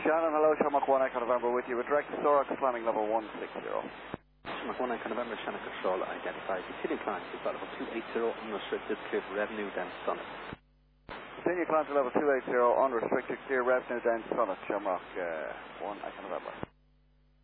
Shannon, hello, Shamrock 1 Echo November with you with direct to Sorax, climbing level 160. Shamrock 1 Echo November, Shannon Control, identified. Continue climb to level 280, unrestricted, clear for revenue, then Summit. Continue climb to level 280, unrestricted, clear revenue, then Summit, Shamrock 1 Echo November.